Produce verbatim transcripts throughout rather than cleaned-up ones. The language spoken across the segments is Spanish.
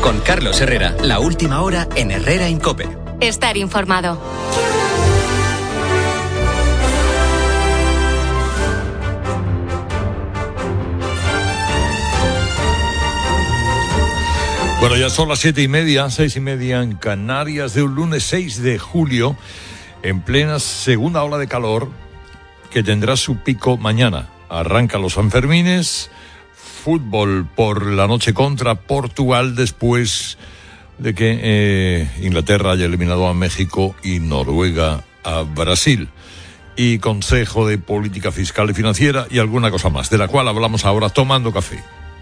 Con Carlos Herrera, la última hora en Herrera en COPE. Estar informado. Bueno, ya son las siete y media, seis y media en Canarias, de un lunes seis de julio, en plena segunda ola de calor, que tendrá su pico mañana. Arrancan los Sanfermines, fútbol por la noche contra Portugal, después de que eh, Inglaterra haya eliminado a México y Noruega a Brasil. Y Consejo de Política Fiscal y Financiera y alguna cosa más, de la cual hablamos ahora tomando café.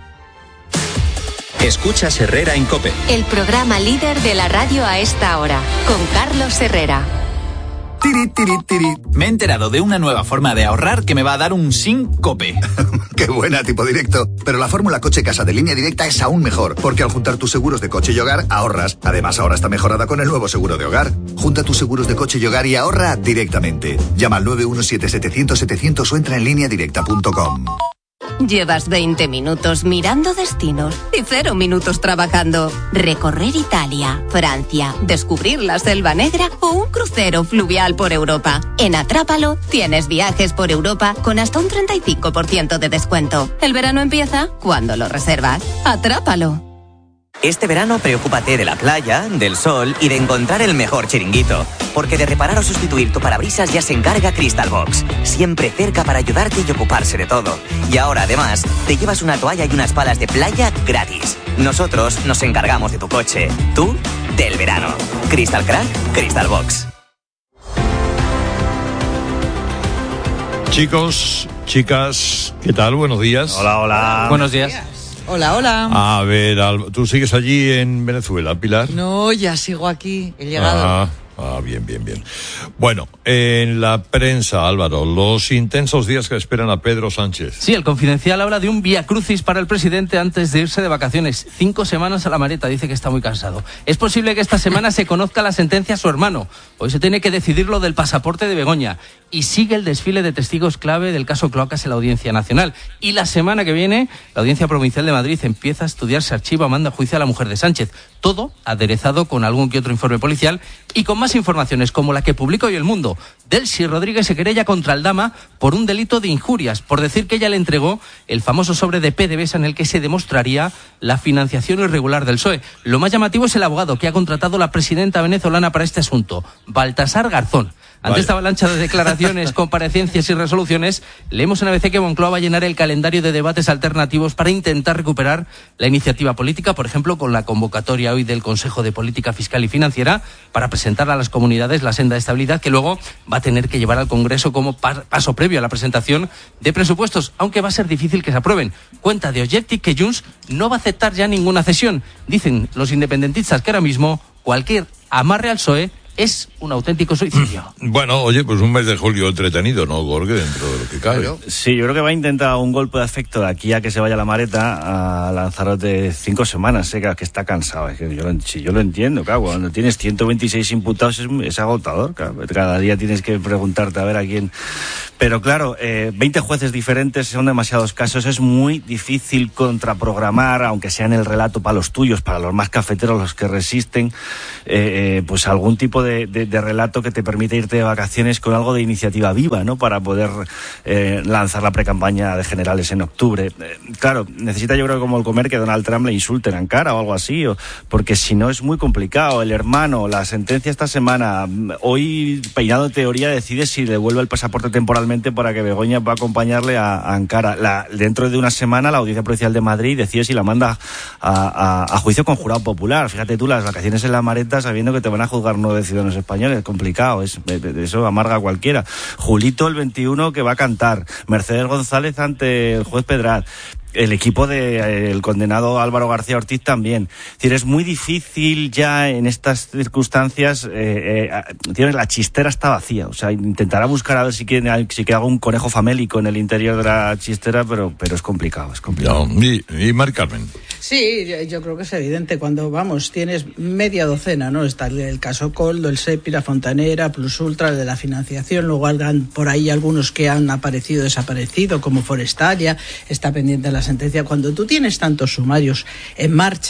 Escuchas Herrera en COPE. El programa líder de la radio a esta hora, con Carlos Herrera. Tiri, tiri, tiri. Me he enterado de una nueva forma de ahorrar que me va a dar un síncope. ¡Qué buena, tipo directo! Pero la fórmula coche-casa de Línea Directa es aún mejor, porque al juntar tus seguros de coche y hogar, ahorras. Además, ahora está mejorada con el nuevo seguro de hogar. Junta tus seguros de coche y hogar y ahorra directamente. Llama al nueve uno siete, setecientos, setecientos o entra en línea directa punto com. Llevas veinte minutos mirando destinos y cero minutos trabajando. Recorrer Italia, Francia, descubrir la Selva Negra o un crucero fluvial por Europa. En Atrápalo tienes viajes por Europa con hasta un treinta y cinco por ciento de descuento. El verano empieza cuando lo reservas. Atrápalo. Este verano preocúpate de la playa, del sol y de encontrar el mejor chiringuito. Porque de reparar o sustituir tu parabrisas ya se encarga Crystal Box. Siempre cerca para ayudarte y ocuparse de todo. Y ahora además te llevas una toalla y unas palas de playa gratis. Nosotros nos encargamos de tu coche. Tú, del verano. Crystal Crack, Crystal Box. Chicos, chicas, ¿qué tal? Buenos días. Hola, hola. Buenos días. Hola, hola. A ver, Alba, ¿tú sigues allí en Venezuela, Pilar? No, ya sigo aquí, he llegado. Ah, ah, bien, bien, bien. Bueno, en la prensa, Álvaro, los intensos días que esperan a Pedro Sánchez. Sí, el Confidencial habla de un vía crucis para el presidente antes de irse de vacaciones. Cinco semanas a la maleta, dice que está muy cansado. Es posible que esta semana se conozca la sentencia a su hermano. Hoy se tiene que decidir lo del pasaporte de Begoña. Y sigue el desfile de testigos clave del caso Cloacas en la Audiencia Nacional. Y la semana que viene, la Audiencia Provincial de Madrid empieza a estudiar si archiva o manda a juicio a la mujer de Sánchez. Todo aderezado con algún que otro informe policial y con más informaciones como la que publica hoy El Mundo. Delcy Rodríguez se querella contra Aldama por un delito de injurias, por decir que ella le entregó el famoso sobre de PDVSA en el que se demostraría la financiación irregular del P S O E. Lo más llamativo es el abogado que ha contratado la presidenta venezolana para este asunto, Baltasar Garzón. Ante Vaya. esta avalancha de declaraciones, comparecencias y resoluciones, leemos en A B C que Moncloa va a llenar el calendario de debates alternativos para intentar recuperar la iniciativa política, por ejemplo, con la convocatoria hoy del Consejo de Política Fiscal y Financiera para presentar a las comunidades la senda de estabilidad que luego va a tener que llevar al Congreso como paso previo a la presentación de presupuestos, aunque va a ser difícil que se aprueben. Cuenta de Objective que Junts no va a aceptar ya ninguna cesión. Dicen los independentistas que ahora mismo cualquier amarre al P S O E es un auténtico suicidio. Bueno, oye, pues un mes de julio entretenido, ¿no, Gorge? Dentro de lo que cabe. Sí, yo creo que va a intentar un golpe de efecto de aquí a que se vaya la maleta a Lanzarote cinco semanas, ¿eh? Que está cansado. Es que yo lo, si yo lo entiendo, claro, cuando tienes ciento veintiséis imputados es, es agotador, claro. Cada día tienes que preguntarte a ver a quién. Pero claro, eh, veinte jueces diferentes son demasiados casos, es muy difícil contraprogramar, aunque sea en el relato para los tuyos, para los más cafeteros, los que resisten, eh, eh, pues algún tipo de De, de, de relato que te permite irte de vacaciones con algo de iniciativa viva, ¿no? Para poder eh, lanzar la precampaña de generales en octubre. Eh, claro, necesita, yo creo, como el comer, que Donald Trump le insulten en cara o algo así, o, porque si no es muy complicado. El hermano, la sentencia esta semana, hoy Peinado Teoría decide si devuelve el pasaporte temporalmente para que Begoña va a acompañarle a, a Ankara. La, dentro de una semana la Audiencia Provincial de Madrid decide si la manda a, a, a juicio con jurado popular. Fíjate tú, las vacaciones en la maleta sabiendo que te van a juzgar nueve ciudadanos españoles, complicado, es, eso amarga a cualquiera. Julito el veintiuno que va a cantar, Mercedes González ante el juez Pedraz, el equipo del de, el condenado Álvaro García Ortiz también. Es decir, es muy difícil ya en estas circunstancias, eh, eh, la chistera está vacía, o sea, intentará buscar a ver si quiere, si queda algún conejo famélico en el interior de la chistera, pero, pero es complicado, es complicado. No, y, y Mari Carmen. Sí, yo creo que es evidente. Cuando, vamos, tienes media docena, ¿no? Está el, el caso Coldo, el SEPI, la Fontanera, Plus Ultra, el de la financiación. Luego habrán por ahí algunos que han aparecido desaparecido, como Forestalia, está pendiente de la sentencia. Cuando tú tienes tantos sumarios en marcha,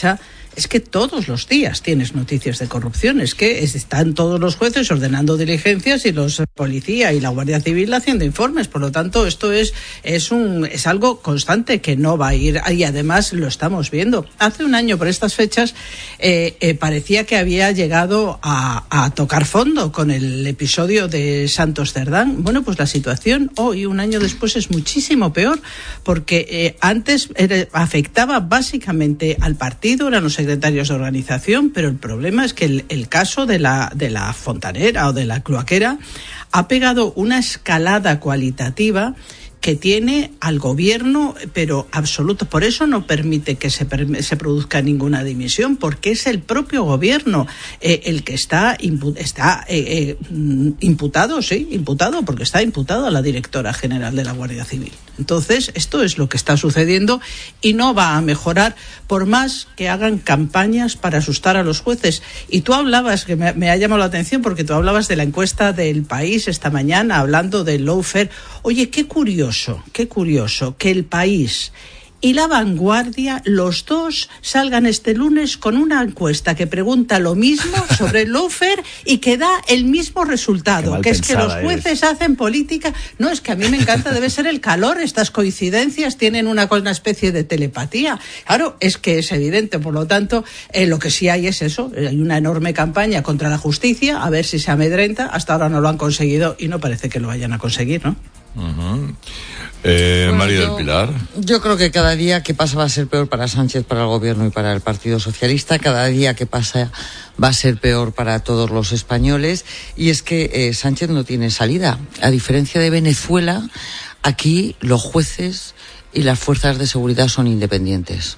es que todos los días tienes noticias de corrupción, es que están todos los jueces ordenando diligencias y los policía y la Guardia Civil haciendo informes. Por lo tanto, esto es, es, un, es algo constante que no va a ir, y además lo estamos viendo. Hace un año, por estas fechas, eh, eh, parecía que había llegado a, a tocar fondo con el episodio de Santos Cerdán. Bueno, pues la situación hoy, un año después, es muchísimo peor, porque eh, antes era, afectaba básicamente al partido, eran los secretarios de organización, pero el problema es que el, el caso de la, de la fontanera o de la cloaquera ha pegado una escalada cualitativa que tiene al gobierno, pero absoluto. Por eso no permite que se, se produzca ninguna dimisión, porque es el propio gobierno eh, el que está, impu está eh, eh, imputado, sí, imputado, porque está imputado a la directora general de la Guardia Civil. Entonces, esto es lo que está sucediendo y no va a mejorar por más que hagan campañas para asustar a los jueces. Y tú hablabas, que me, me ha llamado la atención, porque tú hablabas de la encuesta del País esta mañana, hablando del lawfare. Oye, qué curioso, qué curioso que El País y La Vanguardia, los dos, salgan este lunes con una encuesta que pregunta lo mismo sobre el lawfare y que da el mismo resultado, que es que los jueces eres. hacen política. No, es que a mí me encanta, debe ser el calor, estas coincidencias tienen una, una especie de telepatía. Claro, es que es evidente, por lo tanto, eh, lo que sí hay es eso, hay una enorme campaña contra la justicia, a ver si se amedrenta, hasta ahora no lo han conseguido y no parece que lo vayan a conseguir, ¿no? Uh-huh. eh, bueno, María del Pilar. Yo creo que cada día que pasa va a ser peor para Sánchez, para el gobierno y para el Partido Socialista. Cada día que pasa va a ser peor para todos los españoles. Y es que eh, Sánchez no tiene salida. A diferencia de Venezuela, aquí los jueces y las fuerzas de seguridad son independientes.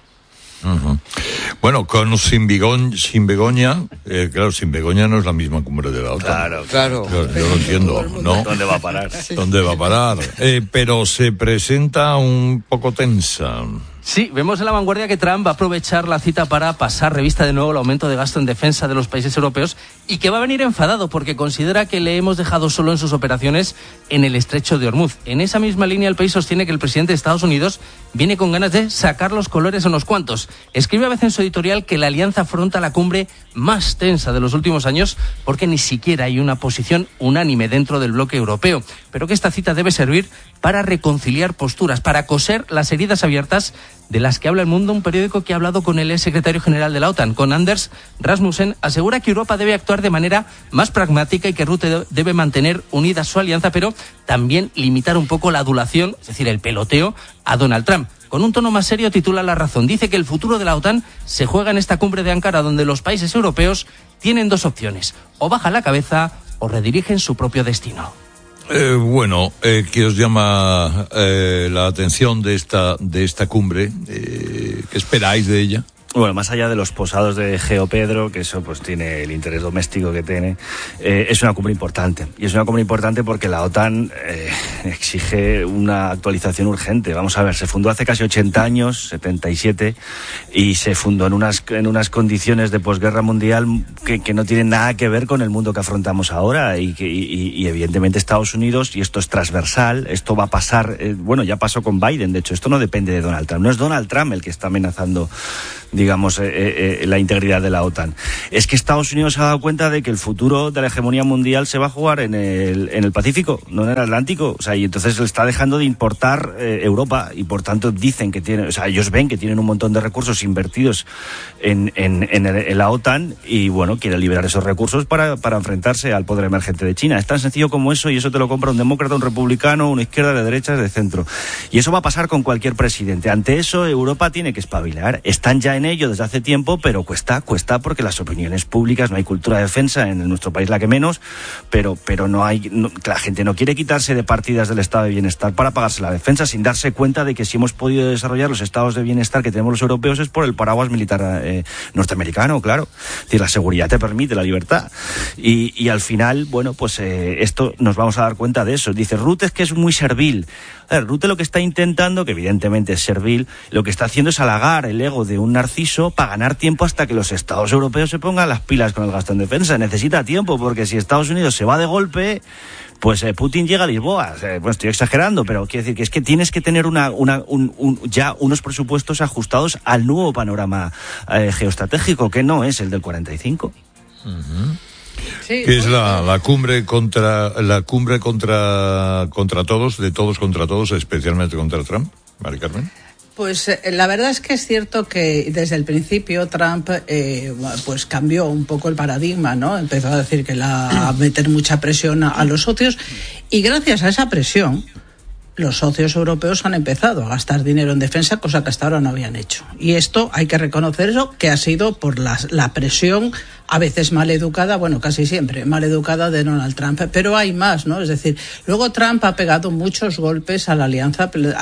Uh-huh. Bueno, con o sin, Bigón, sin Begoña, eh, claro, sin Begoña no es la misma cumbre de la OTAN. Claro, claro. Yo, yo lo entiendo, ¿no? ¿Dónde va a parar? Sí. ¿Dónde va a parar? Eh, pero se presenta un poco tensa. Sí, vemos en La Vanguardia que Trump va a aprovechar la cita para pasar revista de nuevo el aumento de gasto en defensa de los países europeos y que va a venir enfadado porque considera que le hemos dejado solo en sus operaciones en el estrecho de Hormuz. En esa misma línea, el país sostiene que el presidente de Estados Unidos viene con ganas de sacar los colores a unos cuantos. Escribe a veces en su editorial que la alianza afronta la cumbre más tensa de los últimos años porque ni siquiera hay una posición unánime dentro del bloque europeo, pero que esta cita debe servir para reconciliar posturas, para coser las heridas abiertas de las que habla El Mundo, un periódico que ha hablado con el ex secretario general de la OTAN, con Anders Rasmussen. Asegura que Europa debe actuar de manera más pragmática y que Rutte debe mantener unida su alianza, pero también limitar un poco la adulación, es decir, el peloteo, a Donald Trump. Con un tono más serio titula La Razón. Dice que el futuro de la OTAN se juega en esta cumbre de Ankara, donde los países europeos tienen dos opciones: o bajan la cabeza o redirigen su propio destino. Eh, bueno, eh, ¿qué os llama eh, la atención de esta de esta cumbre? Eh, ¿Qué esperáis de ella? Bueno, más allá de los posados de Geo Pedro, que eso pues tiene el interés doméstico que tiene, eh, es una cumbre importante. Y es una cumbre importante porque la OTAN eh, exige una actualización urgente. Vamos a ver, se fundó hace casi ochenta años, setenta y siete, y se fundó en unas, en unas condiciones de posguerra mundial que, que no tienen nada que ver con el mundo que afrontamos ahora. Y, que, y, y evidentemente Estados Unidos, y esto es transversal, esto va a pasar, eh, bueno, ya pasó con Biden, de hecho, esto no depende de Donald Trump. No es Donald Trump el que está amenazando, digamos, eh, eh, la integridad de la OTAN. Es que Estados Unidos se ha dado cuenta de que el futuro de la hegemonía mundial se va a jugar en el, en el Pacífico, no en el Atlántico. O sea, y entonces le está dejando de importar eh, Europa, y por tanto dicen que tienen, o sea, ellos ven que tienen un montón de recursos invertidos en, en, en, el, en la OTAN, y bueno, quiere liberar esos recursos para, para enfrentarse al poder emergente de China. Es tan sencillo como eso, y eso te lo compra un demócrata, un republicano, una izquierda, de derechas, de centro. Y eso va a pasar con cualquier presidente. Ante eso, Europa tiene que espabilar. Están ya en ello desde hace tiempo, pero cuesta, cuesta porque las opiniones públicas, no hay cultura de defensa, en nuestro país la que menos, pero, pero no hay, no, la gente no quiere quitarse de partidas del estado de bienestar para pagarse la defensa, sin darse cuenta de que si hemos podido desarrollar los estados de bienestar que tenemos los europeos es por el paraguas militar eh, norteamericano, claro. Es decir, la seguridad te permite la libertad. Y, y al final, bueno, pues eh, esto nos vamos a dar cuenta de eso. Dice Rutte es que es muy servil. A ver, Rutte lo que está intentando, que evidentemente es servil, lo que está haciendo es halagar el ego de un narciso para ganar tiempo hasta que los estados europeos se pongan las pilas con el gasto en defensa. Necesita tiempo, porque si Estados Unidos se va de golpe, pues eh, Putin llega a Lisboa. Eh, bueno, estoy exagerando, pero quiero decir que es que tienes que tener una, una, un, un, ya unos presupuestos ajustados al nuevo panorama eh, geoestratégico, que no es el del cuarenta y cinco. Uh-huh. Sí, que es la, la cumbre contra la cumbre contra contra todos, de todos contra todos, especialmente contra Trump, Mari Carmen. Pues eh, la verdad es que es cierto que desde el principio Trump eh, pues cambió un poco el paradigma, ¿no? Empezó a decir que la, a meter mucha presión a, a los socios, y gracias a esa presión los socios europeos han empezado a gastar dinero en defensa, cosa que hasta ahora no habían hecho. Y esto hay que reconocer eso, que ha sido por la, la presión, a veces mal educada, bueno, casi siempre mal educada, de Donald Trump. Pero hay más, ¿no? Es decir, luego Trump ha pegado muchos golpes a la alianza,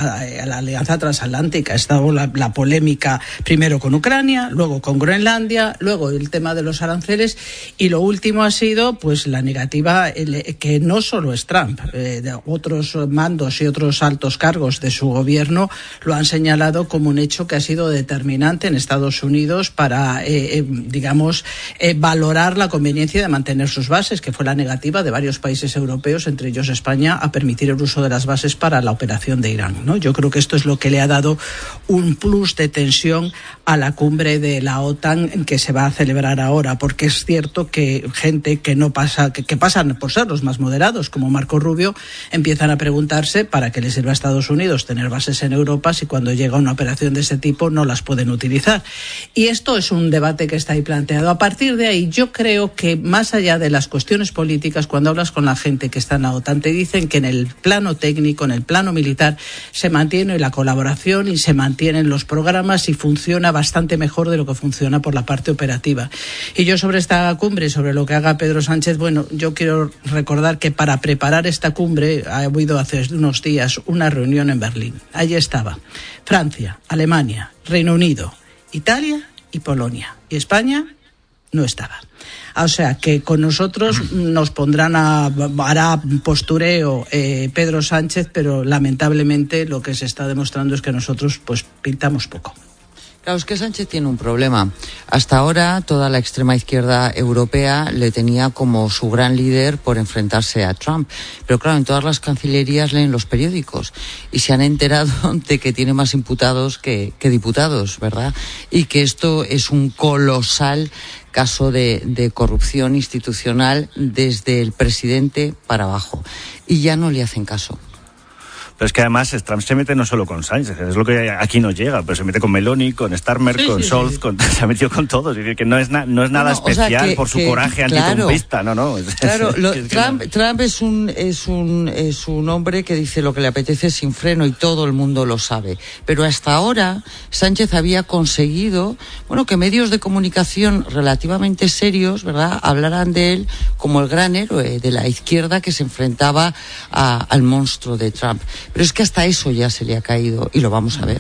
a la alianza transatlántica. Ha estado la, la polémica primero con Ucrania, luego con Groenlandia, luego el tema de los aranceles, y lo último ha sido pues la negativa, el, que no solo es Trump, eh, de otros mandos y otros altos cargos de su gobierno lo han señalado como un hecho que ha sido determinante en Estados Unidos para, eh, eh, digamos, eh, valorar la conveniencia de mantener sus bases, que fue la negativa de varios países europeos, entre ellos España, a permitir el uso de las bases para la operación de Irán, ¿no? Yo creo que esto es lo que le ha dado un plus de tensión a la cumbre de la OTAN que se va a celebrar ahora, porque es cierto que gente que no pasa, que, que pasan por ser los más moderados, como Marco Rubio, empiezan a preguntarse para qué le sirve a Estados Unidos tener bases en Europa si cuando llega una operación de ese tipo no las pueden utilizar. Y esto es un debate que está ahí planteado. A partir de ahí, yo creo que más allá de las cuestiones políticas, cuando hablas con la gente que está en la OTAN, te dicen que en el plano técnico, en el plano militar, se mantiene la colaboración y se mantienen los programas y funciona bastante mejor de lo que funciona por la parte operativa. Y yo sobre esta cumbre, sobre lo que haga Pedro Sánchez, bueno, yo quiero recordar que para preparar esta cumbre ha habido hace unos días una reunión en Berlín. Allí estaba Francia, Alemania, Reino Unido, Italia y Polonia. Y España no estaba. O sea que con nosotros nos pondrán a, hará postureo eh, Pedro Sánchez, pero lamentablemente lo que se está demostrando es que nosotros pues pintamos poco. Claro, es que Sánchez tiene un problema. Hasta ahora toda la extrema izquierda europea le tenía como su gran líder por enfrentarse a Trump. Pero claro, en todas las cancillerías leen los periódicos y se han enterado de que tiene más imputados que, que diputados, ¿verdad? Y que esto es un colosal caso de, de corrupción institucional desde el presidente para abajo. Y ya no le hacen caso. Pero es que además Trump se mete no solo con Sánchez, es lo que aquí nos llega, pero se mete con Meloni, con Starmer, sí, con sí, Scholz, sí. Con, se ha metido con todos. Es decir, que no es, na, no es nada no, no, especial, o sea, que, por su que, coraje claro, antitrumpista, no, no. Claro, lo, Trump, no. Trump es un, es, un, es un hombre que dice lo que le apetece sin freno y todo el mundo lo sabe. Pero hasta ahora Sánchez había conseguido, bueno, que medios de comunicación relativamente serios, ¿verdad?, hablaran de él como el gran héroe de la izquierda que se enfrentaba a, al monstruo de Trump. Pero es que hasta eso ya se le ha caído y lo vamos a ver.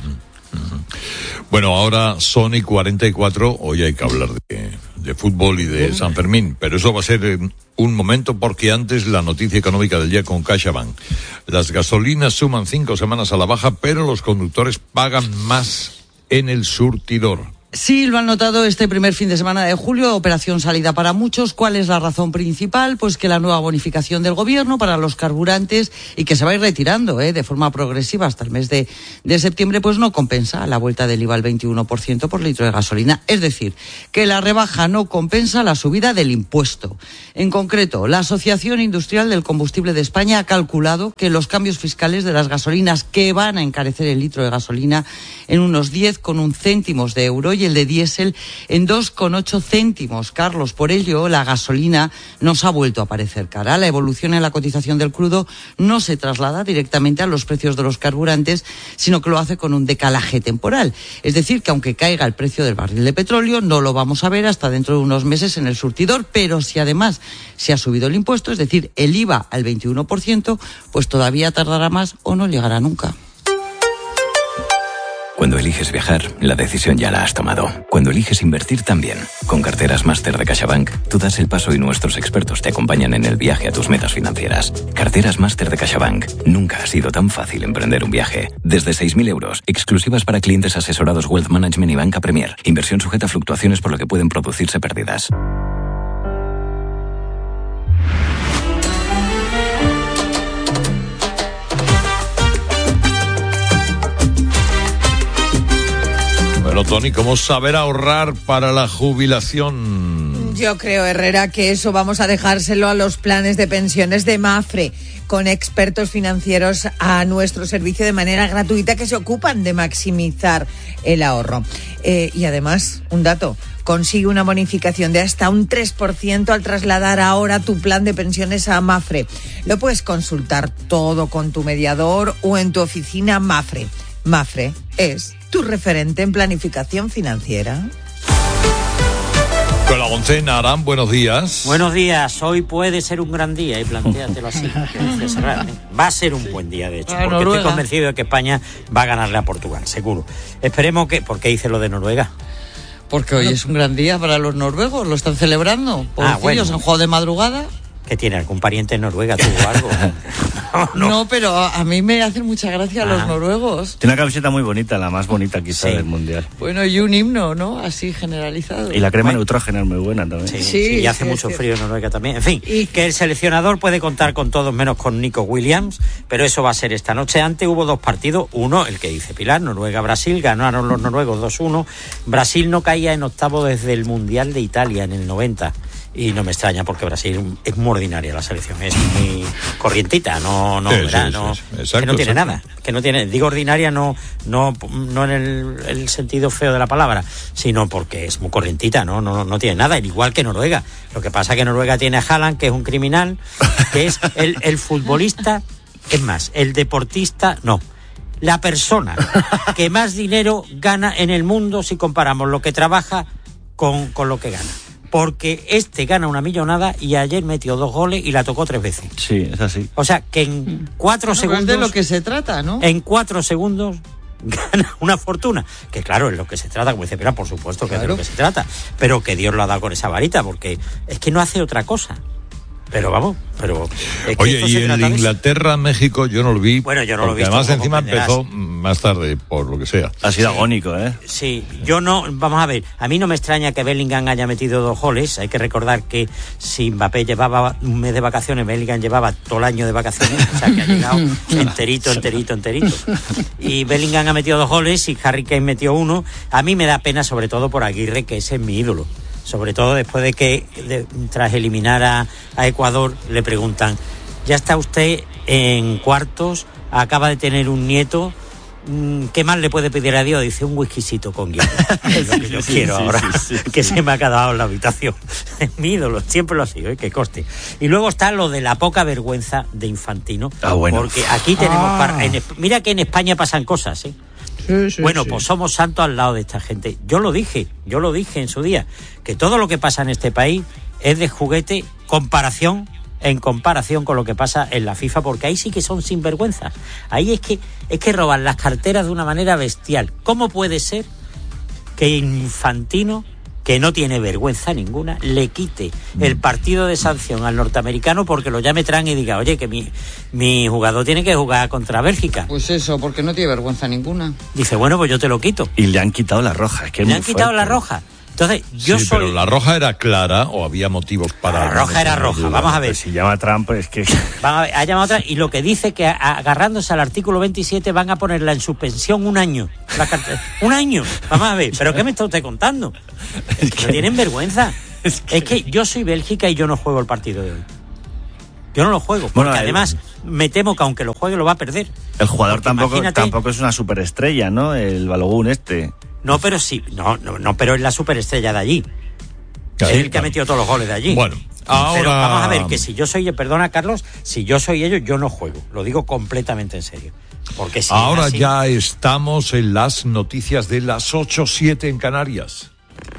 Bueno, ahora son y cuarenta y cuatro, hoy hay que hablar de, de fútbol y de San Fermín, pero eso va a ser un momento porque antes la noticia económica del día con CaixaBank. Las gasolinas suman cinco semanas a la baja, pero los conductores pagan más en el surtidor. Sí, lo han notado este primer fin de semana de julio, operación salida para muchos. ¿Cuál es la razón principal? Pues que la nueva bonificación del gobierno para los carburantes, y que se va a ir retirando ¿eh? de forma progresiva hasta el mes de, de septiembre, pues no compensa la vuelta del I V A al veintiuno por ciento por litro de gasolina. Es decir, que la rebaja no compensa la subida del impuesto. En concreto, la Asociación Industrial del Combustible de España ha calculado que los cambios fiscales de las gasolinas, que van a encarecer el litro de gasolina en unos diez con un céntimos de euro, y el de diésel en dos con ocho céntimos. Carlos, por ello la gasolina nos ha vuelto a parecer cara. La evolución en la cotización del crudo no se traslada directamente a los precios de los carburantes, sino que lo hace con un decalaje temporal. Es decir, que aunque caiga el precio del barril de petróleo, no lo vamos a ver hasta dentro de unos meses en el surtidor, pero si además se ha subido el impuesto, es decir, el I V A al veintiuno por ciento, pues todavía tardará más o no llegará nunca. Cuando eliges viajar, la decisión ya la has tomado. Cuando eliges invertir también. Con carteras Máster de CaixaBank, tú das el paso y nuestros expertos te acompañan en el viaje a tus metas financieras. Carteras Máster de CaixaBank. Nunca ha sido tan fácil emprender un viaje. Desde seis mil euros, exclusivas para clientes asesorados Wealth Management y Banca Premier. Inversión sujeta a fluctuaciones por lo que pueden producirse pérdidas. Bueno, Tony, ¿cómo saber ahorrar para la jubilación? Yo creo, Herrera, que eso vamos a dejárselo a los planes de pensiones de Mapfre, con expertos financieros a nuestro servicio de manera gratuita que se ocupan de maximizar el ahorro. Eh, y además, un dato, consigue una bonificación de hasta un tres por ciento al trasladar ahora tu plan de pensiones a Mapfre. Lo puedes consultar todo con tu mediador o en tu oficina Mapfre. Mapfre es tu referente en planificación financiera. Con la Gonzena, Arán, buenos días. Buenos días, hoy puede ser un gran día, y plantéatelo así, que dice Serrano, ¿eh? Va a ser un buen día, de hecho, porque estoy convencido de que España va a ganarle a Portugal, seguro. Esperemos que... ¿Por qué hice lo de Noruega? Porque hoy es un gran día para los noruegos, lo están celebrando. Por Ah, bueno. ellos han jugado de madrugada. ¿Que tiene algún pariente en Noruega, tú o algo? No, no. no, pero a mí me hacen mucha gracia ah. los noruegos. Tiene una camiseta muy bonita, la más bonita quizá sí. del Mundial. Bueno, y un himno, ¿no? Así generalizado. Y la crema bueno. neutrógena es muy buena también. Sí, sí, sí y hace sí, mucho sí. frío en Noruega también. En fin, y que el seleccionador puede contar con todos menos con Nico Williams, pero eso va a ser esta noche. Antes hubo dos partidos, uno, el que dice Pilar, Noruega-Brasil, ganaron los noruegos dos uno. Brasil no caía en octavo desde el Mundial de Italia en el noventa. Y no me extraña porque Brasil es muy ordinaria la selección, es muy corrientita, no, no, sí, ¿verdad? Sí, no, sí, sí. Exacto, que no tiene exacto. nada, que no tiene, digo ordinaria no, no, no en el, el sentido feo de la palabra, sino porque es muy corrientita, no, no, no tiene nada, igual que Noruega. Lo que pasa es que Noruega tiene a Haaland, que es un criminal, que es el, el futbolista, es más, el deportista, no. La persona que más dinero gana en el mundo si comparamos lo que trabaja con, con lo que gana. Porque este gana una millonada y ayer metió dos goles y la tocó tres veces. Sí, es así. O sea, que en cuatro no, segundos... Es de lo que se trata, ¿no? En cuatro segundos gana una fortuna. Que claro, es lo que se trata, como dice Pilar, por supuesto que claro. es de lo que se trata. Pero que Dios lo ha dado con esa varita, porque es que no hace otra cosa. Pero vamos, pero... Es que Oye, y el Inglaterra-México yo no lo vi. Bueno, yo no lo vi. Además, encima empezó más tarde, por lo que sea. Ha sido sí. agónico, ¿eh? Sí, yo no... Vamos a ver, a mí no me extraña que Bellingham haya metido dos goles. Hay que recordar que si Mbappé llevaba un mes de vacaciones, Bellingham llevaba todo el año de vacaciones. O sea, que ha llegado enterito, enterito, enterito. Y Bellingham ha metido dos goles y Harry Kane metió uno. A mí me da pena, sobre todo por Aguirre, que ese es mi ídolo. Sobre todo después de que, de, tras eliminar a, a Ecuador, le preguntan, ya está usted en cuartos, acaba de tener un nieto, ¿qué más le puede pedir a Dios? Dice, un whiskycito con hielo. Es lo que yo sí, quiero sí, ahora, sí, sí, que sí. se me ha quedado en la habitación. Es mi ídolo, siempre lo ha sido, ¿eh? Que coste. Y luego está lo de la poca vergüenza de Infantino. Ah, bueno. Porque aquí tenemos... Ah. Para, en, mira que en España pasan cosas, ¿eh? Sí, sí, bueno, sí. Pues somos santos al lado de esta gente. Yo lo dije, yo lo dije en su día, que todo lo que pasa en este país es de juguete comparación, en comparación con lo que pasa en la FIFA, porque ahí sí que son sinvergüenzas. Ahí es que, es que roban las carteras de una manera bestial. ¿Cómo puede ser que Infantino, que no tiene vergüenza ninguna, le quite el partido de sanción al norteamericano porque lo llame Trump y diga, oye, que mi, mi jugador tiene que jugar contra Bélgica? Pues eso, porque no tiene vergüenza ninguna. Dice, bueno, pues yo te lo quito. Y le han quitado la roja. Es que es le muy han quitado fuerte. la roja. Entonces, yo sí, soy... pero la roja era clara o había motivos para... La roja era roja, vamos a ver. Pues si llama a Trump, es que... Vamos a ver, ha llamado a Trump y lo que dice que agarrándose al artículo veintisiete van a ponerla en suspensión un año. La cartera, un año, vamos a ver. ¿Pero qué me está usted contando? Es que no tienen vergüenza. Es que... es que yo soy Bélgica y yo no juego el partido de hoy. Yo no lo juego, porque bueno, además el... me temo que aunque lo juegue lo va a perder. El jugador tampoco, imagínate... tampoco es una superestrella, ¿no? El Balogun este. No, pero sí, no, no, no, pero es la superestrella de allí. Claro, es el que claro. ha metido todos los goles de allí. Bueno, ahora... Pero vamos a ver, que si yo soy, perdona Carlos, si yo soy ellos, yo no juego. Lo digo completamente en serio. Porque si ahora así... ya estamos en las noticias de las ocho siete en Canarias.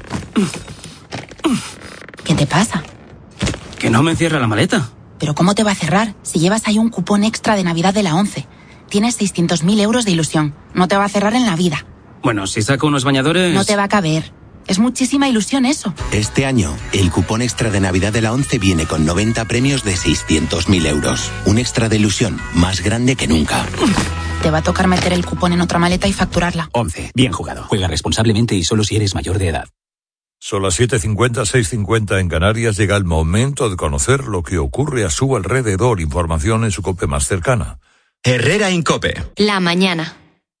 ¿Qué te pasa? Que no me cierra la maleta. ¿Pero cómo te va a cerrar si llevas ahí un cupón extra de Navidad de la ONCE? Tienes seiscientos mil euros de ilusión. No te va a cerrar en la vida. Bueno, si saco unos bañadores... No te va a caber. Es muchísima ilusión eso. Este año, el cupón extra de Navidad de la ONCE viene con noventa premios de seiscientos mil euros. Un extra de ilusión más grande que nunca. Te va a tocar meter el cupón en otra maleta y facturarla. ONCE. Bien jugado. Juega responsablemente y solo si eres mayor de edad. Son las siete cincuenta, seis cincuenta en Canarias. Llega el momento de conocer lo que ocurre a su alrededor. Información en su COPE más cercana. Herrera Incope. La mañana.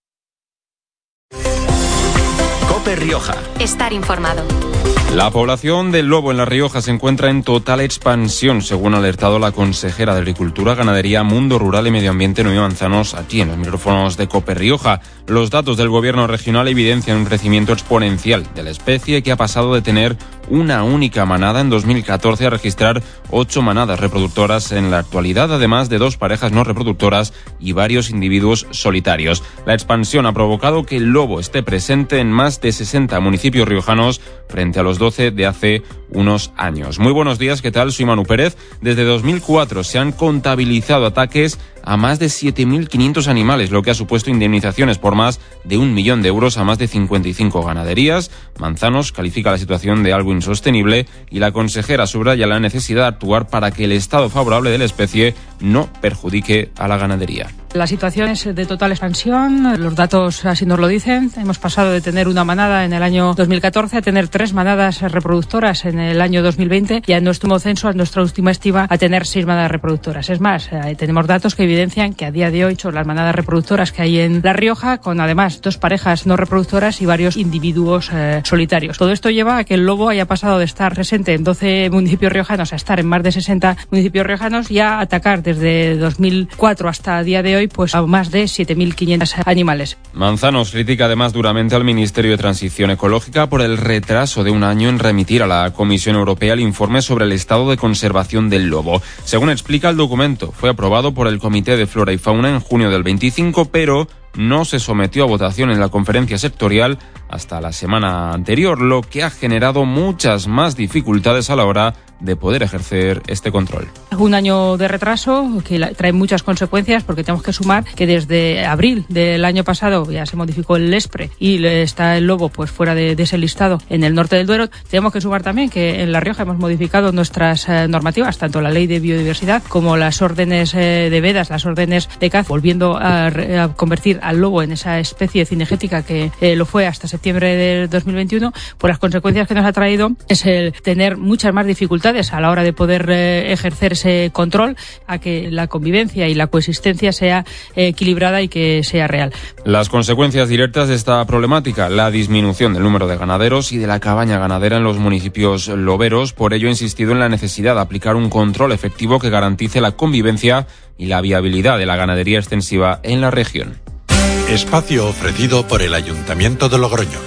COPE Rioja. Estar informado. La población del lobo en La Rioja se encuentra en total expansión, según ha alertado la consejera de Agricultura, Ganadería, Mundo Rural y Medio Ambiente, Noemí Manzanos, aquí en los micrófonos de COPE Rioja. Los datos del gobierno regional evidencian un crecimiento exponencial de la especie, que ha pasado de tener una única manada en dos mil catorce a registrar ocho manadas reproductoras en la actualidad, además de dos parejas no reproductoras y varios individuos solitarios. La expansión ha provocado que el lobo esté presente en más de sesenta municipios riojanos frente a los doce de hace unos años. Muy buenos días, ¿qué tal? Soy Manu Pérez. Desde dos mil cuatro se han contabilizado ataques a más de siete mil quinientos animales, lo que ha supuesto indemnizaciones por más de un millón de euros a más de cincuenta y cinco ganaderías. Manzanos califica la situación de algo insostenible y la consejera subraya la necesidad de actuar para que el estado favorable de la especie no perjudique a la ganadería. La situación es de total expansión, los datos así nos lo dicen. Hemos pasado de tener una manada en el año dos mil catorce a tener tres manadas reproductoras en el año dos mil veinte y a nuestro último censo, a nuestra última estima, a tener seis manadas reproductoras. Es más, eh, tenemos datos que evidencian que a día de hoy son las manadas reproductoras que hay en La Rioja, con además dos parejas no reproductoras y varios individuos eh, solitarios. Todo esto lleva a que el lobo haya pasado de estar presente en doce municipios riojanos a estar en más de sesenta municipios riojanos y a atacar desde dos mil cuatro hasta el día de hoy pues a más de siete mil quinientos animales. Manzanos critica además duramente al Ministerio de Transición Ecológica por el retraso de un año en remitir a la Comisión Europea el informe sobre el estado de conservación del lobo. Según explica el documento, fue aprobado por el Comité de Flora y Fauna en junio del veinticinco, pero no se sometió a votación en la conferencia sectorial hasta la semana anterior, lo que ha generado muchas más dificultades a la hora de poder ejercer este control. Un año de retraso que trae muchas consecuencias, porque tenemos que sumar que desde abril del año pasado ya se modificó el ESPRE y está el lobo pues fuera de, de ese listado en el norte del Duero. Tenemos que sumar también que en La Rioja hemos modificado nuestras eh, normativas, tanto la ley de biodiversidad como las órdenes eh, de vedas, las órdenes de caza, volviendo a, a convertir al lobo en esa especie cinegética que eh, lo fue hasta septiembre de dos mil veintiuno. Pues las consecuencias que nos ha traído es el tener muchas más dificultades a la hora de poder eh, ejercer ese control, a que la convivencia y la coexistencia sea eh, equilibrada y que sea real. Las consecuencias directas de esta problemática: la disminución del número de ganaderos y de la cabaña ganadera en los municipios loberos. Por ello ha insistido en la necesidad de aplicar un control efectivo que garantice la convivencia y la viabilidad de la ganadería extensiva en la región. Espacio ofrecido por el Ayuntamiento de Logroño.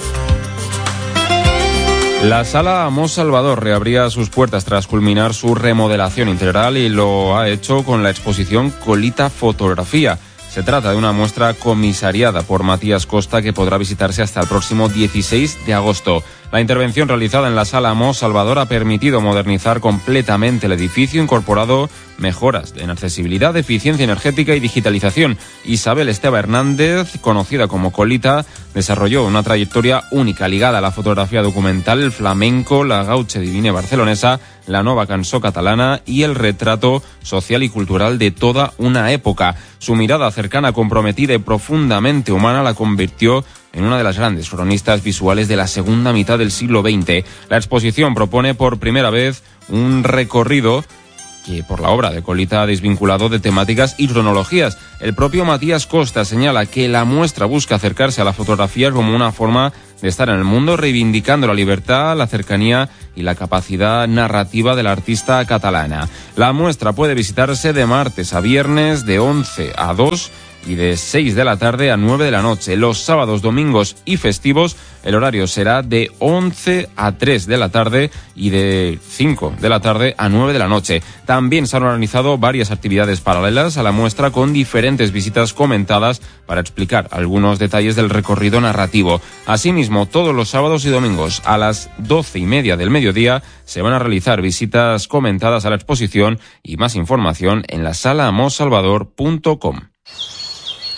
La Sala Amos Salvador reabría sus puertas tras culminar su remodelación integral y lo ha hecho con la exposición Colita Fotografía. Se trata de una muestra comisariada por Matías Costa que podrá visitarse hasta el próximo dieciséis de agosto. La intervención realizada en la Sala Amos Salvador ha permitido modernizar completamente el edificio, incorporado mejoras en accesibilidad, eficiencia energética y digitalización. Isabel Esteba Hernández, conocida como Colita, desarrolló una trayectoria única ligada a la fotografía documental, el flamenco, la gauche divine barcelonesa, la nova cançó catalana y el retrato social y cultural de toda una época. Su mirada cercana, comprometida y profundamente humana la convirtió en una de las grandes cronistas visuales de la segunda mitad del siglo veinte. La exposición propone por primera vez un recorrido que por la obra de Colita ha desvinculado de temáticas y cronologías. El propio Matías Costa señala que la muestra busca acercarse a la fotografía como una forma de estar en el mundo, reivindicando la libertad, la cercanía y la capacidad narrativa de la artista catalana. La muestra puede visitarse de martes a viernes de once a dos y de seis de la tarde a nueve de la noche. Los sábados, domingos y festivos el horario será de once a tres de la tarde y de cinco de la tarde a nueve de la noche. También se han organizado varias actividades paralelas a la muestra con diferentes visitas comentadas para explicar algunos detalles del recorrido narrativo. Asimismo, todos los sábados y domingos a las doce y media del mediodía se van a realizar visitas comentadas a la exposición y más información en la sala amos salvador punto com.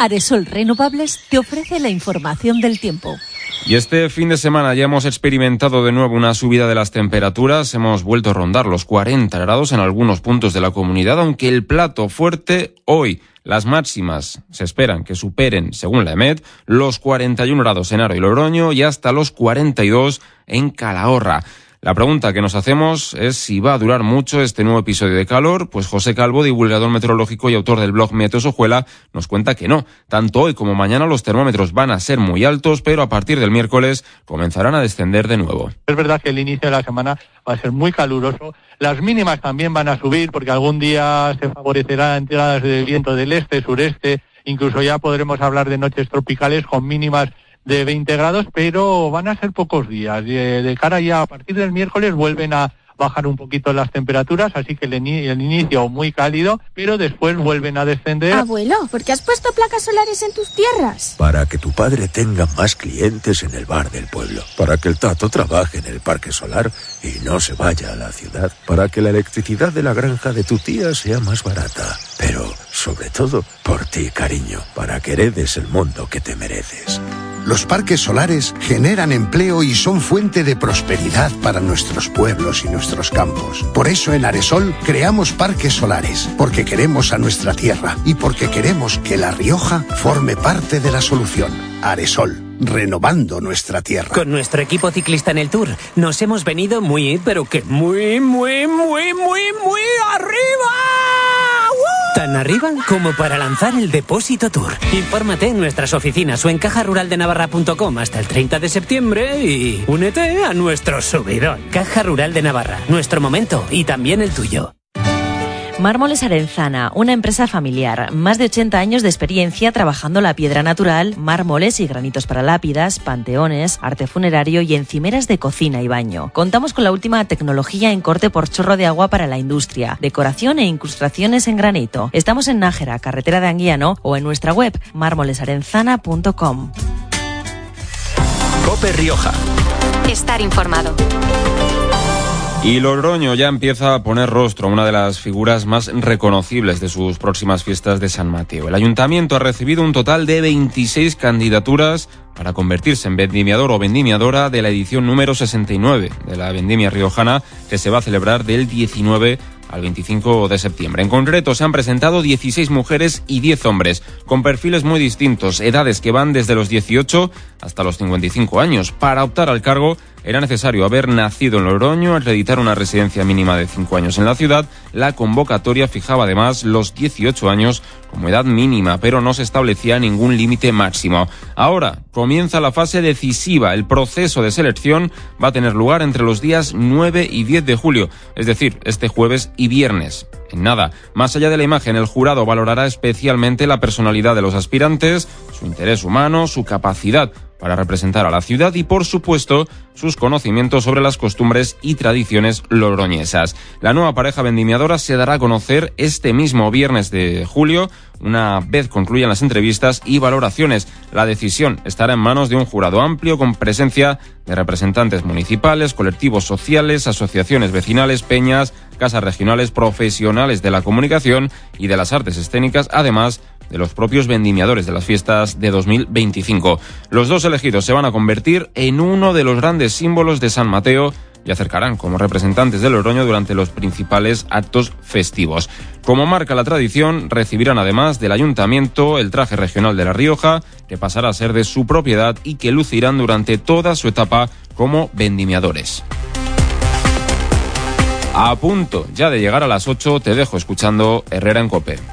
Aresol Renovables te ofrece la información del tiempo. Y este fin de semana ya hemos experimentado de nuevo una subida de las temperaturas. Hemos vuelto a rondar los cuarenta grados en algunos puntos de la comunidad, aunque el plato fuerte hoy, las máximas se esperan que superen, según la EMET, los cuarenta y uno grados en Haro y Logroño y hasta los cuarenta y dos en Calahorra. La pregunta que nos hacemos es si va a durar mucho este nuevo episodio de calor. Pues José Calvo, divulgador meteorológico y autor del blog Meteosojuela, nos cuenta que no. Tanto hoy como mañana los termómetros van a ser muy altos, pero a partir del miércoles comenzarán a descender de nuevo. Es verdad que el inicio de la semana va a ser muy caluroso. Las mínimas también van a subir porque algún día se favorecerá entradas de viento del este, sureste. Incluso ya podremos hablar de noches tropicales con mínimas de veinte grados, pero van a ser pocos días. De, de cara ya a partir del miércoles vuelven a bajar un poquito las temperaturas, así que el, el inicio muy cálido, pero después vuelven a descender. Abuelo, ¿por qué has puesto placas solares en tus tierras? Para que tu padre tenga más clientes en el bar del pueblo, para que el Tato trabaje en el parque solar y no se vaya a la ciudad, para que la electricidad de la granja de tu tía sea más barata, pero sobre todo por ti, cariño, para que heredes el mundo que te mereces. Los parques solares generan empleo y son fuente de prosperidad para nuestros pueblos y nuestros campos. Por eso en Aresol creamos parques solares, porque queremos a nuestra tierra y porque queremos que La Rioja forme parte de la solución. Aresol, renovando nuestra tierra. Con nuestro equipo ciclista en el Tour nos hemos venido muy, pero que muy, muy, muy, muy, muy arriba. Tan arriba como para lanzar el Depósito Tour. Infórmate en nuestras oficinas o en caja rural de navarra punto com hasta el treinta de septiembre y únete a nuestro subidón. Caja Rural de Navarra, nuestro momento y también el tuyo. Mármoles Arenzana, una empresa familiar, más de ochenta años de experiencia trabajando la piedra natural, mármoles y granitos para lápidas, panteones, arte funerario y encimeras de cocina y baño. Contamos con la última tecnología en corte por chorro de agua para la industria, decoración e incrustaciones en granito. Estamos en Nájera, carretera de Anguiano, o en nuestra web mármoles arenzana punto com. COPE Rioja. Estar informado. Y Logroño ya empieza a poner rostro a una de las figuras más reconocibles de sus próximas fiestas de San Mateo. El ayuntamiento ha recibido un total de veintiséis candidaturas para convertirse en vendimiador o vendimiadora de la edición número sesenta y nueve de la vendimia riojana, que se va a celebrar del diecinueve al veinticinco de septiembre. En concreto, se han presentado dieciséis mujeres y diez hombres, con perfiles muy distintos, edades que van desde los dieciocho hasta los cincuenta y cinco años. Para optar al cargo era necesario haber nacido en Logroño, acreditar una residencia mínima de cinco años en la ciudad. La convocatoria fijaba además los dieciocho años como edad mínima, pero no se establecía ningún límite máximo. Ahora comienza la fase decisiva. El proceso de selección va a tener lugar entre los días nueve y diez de julio, es decir, este jueves y viernes. En nada, más allá de la imagen, el jurado valorará especialmente la personalidad de los aspirantes, su interés humano, su capacidad para representar a la ciudad y, por supuesto, sus conocimientos sobre las costumbres y tradiciones logroñesas. La nueva pareja vendimiadora se dará a conocer este mismo viernes de julio, una vez concluyan las entrevistas y valoraciones. La decisión estará en manos de un jurado amplio con presencia de representantes municipales, colectivos sociales, asociaciones vecinales, peñas, casas regionales, profesionales de la comunicación y de las artes escénicas, además de los propios vendimiadores de las fiestas de dos mil veinticinco. Los dos elegidos se van a convertir en uno de los grandes símbolos de San Mateo y acercarán como representantes de Logroño durante los principales actos festivos. Como marca la tradición, recibirán además del ayuntamiento el traje regional de La Rioja, que pasará a ser de su propiedad y que lucirán durante toda su etapa como vendimiadores. A punto ya de llegar a las ocho, te dejo escuchando Herrera en COPE.